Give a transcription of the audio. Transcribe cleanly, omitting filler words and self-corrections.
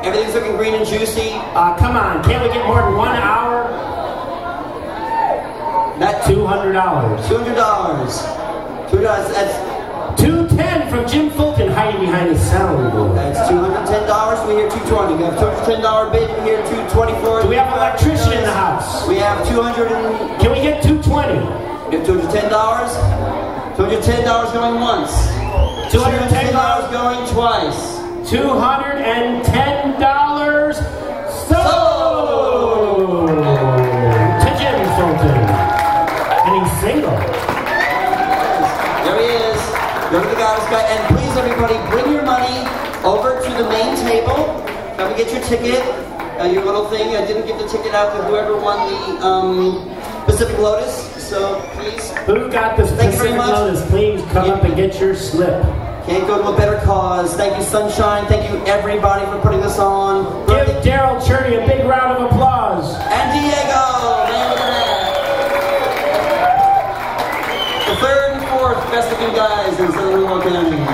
Everything's looking green and juicy. Come on, can't we get more than 1 hour? That $200. $200. That's $210 from Jim Fulton hiding behind the soundboard. That's $210. We hear $220. We have $210 bid. We hear $224. Do we have an electrician in the house? We have Can we get $220? We have $210. $210 going once. $210 going twice. $210 sold to Jim Fulton. And he's single. There he is. Go to the Goddess Guy. And please, everybody, bring your money over to the main table. Come and get your ticket. Your little thing. I didn't give the ticket out to whoever won the Pacific Lotus. So please. Who got the Pacific Lotus? Please come up and get your slip. Can't go to a better cause. Thank you, Sunshine. Thank you, everybody, for putting this on. Give Daryl Churdy a big round of applause. And Diego. Man, look at that. The third and fourth best looking guys in Southern Louisville County.